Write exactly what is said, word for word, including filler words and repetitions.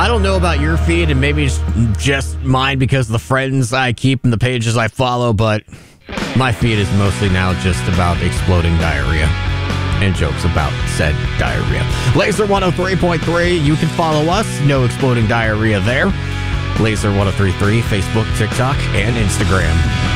don't know about your feed, and maybe it's just mine because of the friends I keep and the pages I follow, but my feed is mostly now just about exploding diarrhea and jokes about said diarrhea. Laser one oh three point three, you can follow us. No exploding diarrhea there. Laser one oh three point three, Facebook, TikTok, and Instagram.